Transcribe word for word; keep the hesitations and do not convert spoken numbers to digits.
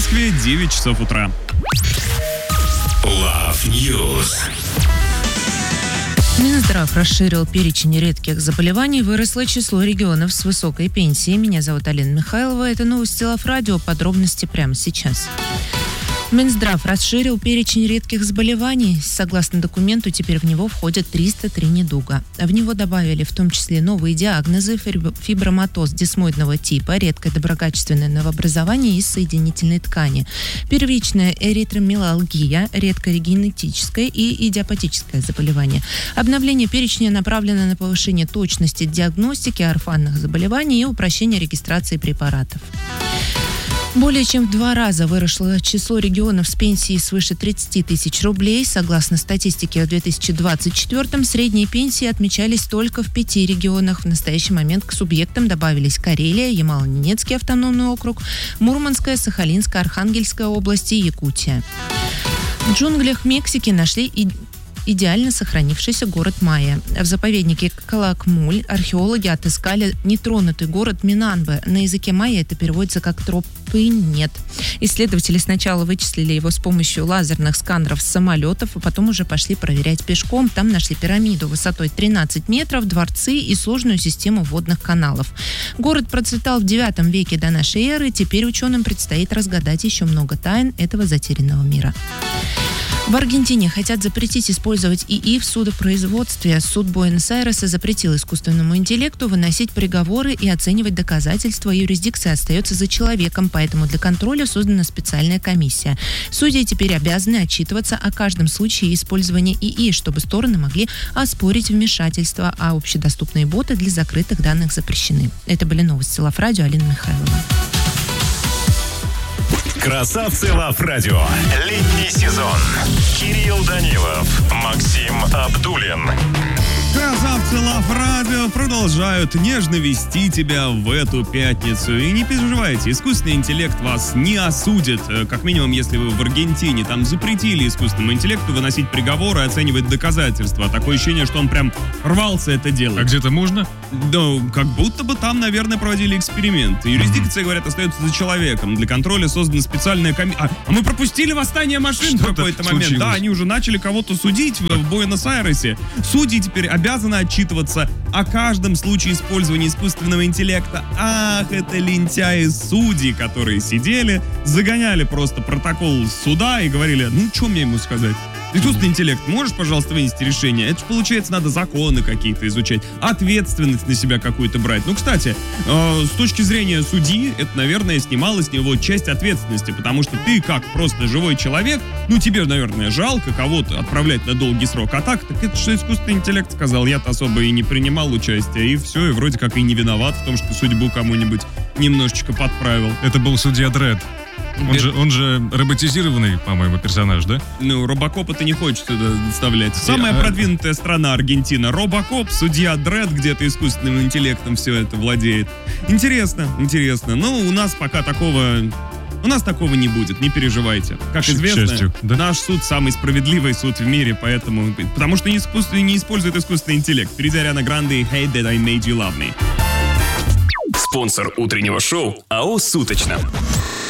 Москве девять часов утра. Love News. Минздрав расширил перечень редких заболеваний, выросло число регионов с высокой пенсией. Меня зовут Алина Михайлова. Это новости Love Radio. Подробности прямо сейчас. Минздрав расширил перечень редких заболеваний. Согласно документу, теперь в него входят триста три недуга. В него добавили в том числе новые диагнозы: фиброматоз десмоидного типа, редкое доброкачественное новообразование из соединительной ткани, первичная эритромиалгия, редкое генетическое и идиопатическое заболевание. Обновление перечня направлено на повышение точности диагностики орфанных заболеваний и упрощение регистрации препаратов. Более чем в два раза выросло число регионов с пенсией свыше тридцать тысяч рублей. Согласно статистике, в две тысячи двадцать четвёртом средние пенсии отмечались только в пяти регионах. В настоящий момент к субъектам добавились Карелия, Ямало-Ненецкий автономный округ, Мурманская, Сахалинская, Архангельская области и Якутия. В джунглях Мексики нашли и идеально сохранившийся город Майя. В заповеднике Калакмуль археологи отыскали нетронутый город Минамбе. На языке майя это переводится как «тропы нет». Исследователи сначала вычислили его с помощью лазерных сканеров с самолетов, а потом уже пошли проверять пешком. Там нашли пирамиду высотой тринадцать метров, дворцы и сложную систему водных каналов. Город процветал в девятом веке до нашей эры. Теперь ученым предстоит разгадать еще много тайн этого затерянного мира. В Аргентине хотят запретить использовать ИИ в судопроизводстве. Суд Буэнос-Айреса запретил искусственному интеллекту выносить приговоры и оценивать доказательства. Юрисдикция остается за человеком, поэтому для контроля создана специальная комиссия. Судьи теперь обязаны отчитываться о каждом случае использования ИИ, чтобы стороны могли оспорить вмешательство, а общедоступные боты для закрытых данных запрещены. Это были новости Love Radio. Алина Михайлова. Красавцы Love Radio. Летний сезон. Кирилл Данилов, Максим Абдуллин. Красавцы Love Radio продолжают нежно вести тебя в эту пятницу. И не переживайте, искусственный интеллект вас не осудит. Как минимум, если вы в Аргентине. Там запретили искусственному интеллекту выносить приговоры и оценивать доказательства. Такое ощущение, что он прям рвался это делать. А где-то можно? Да, как будто бы там, наверное, проводили эксперимент. Юрисдикция, говорят, остается за человеком. Для контроля создана специальная комиссия. А, а мы пропустили восстание машин в какой-то момент. Случилось. Да, они уже начали кого-то судить в, в Буэнос-Айресе. Судьи теперь обязаны отчитываться о каждом случае использования искусственного интеллекта. Ах, это лентяи судьи, которые сидели, загоняли просто протокол суда и говорили: ну, что мне ему сказать? Искусственный интеллект, можешь, пожалуйста, вынести решение? Это же, получается, надо законы какие-то изучать, ответственность на себя какую-то брать. Ну, кстати, э, с точки зрения судьи, это, наверное, снимало с него часть ответственности, потому что ты, как просто живой человек, ну, тебе, наверное, жалко кого-то отправлять на долгий срок. А так, так это что искусственный интеллект сказал, я-то особо и не принимал участия, и все, и вроде как и не виноват в том, что судьбу кому-нибудь немножечко подправил. Это был судья Дред. Он же, он же роботизированный, по-моему, персонаж, да? Ну, Робокопа ты не хочешь сюда вставлять. Самая а... продвинутая страна Аргентина. Робокоп, судья Дред где-то искусственным интеллектом все это владеет. Интересно, интересно. Но у нас пока такого... У нас такого не будет, не переживайте. Как К известно, счастью, да? наш суд самый справедливый суд в мире, поэтому... Потому что не, искусственно, не использует искусственный интеллект. Впереди Ариана Гранде и Hey That I Made You Love Me. Спонсор утреннего шоу АО «Суточно».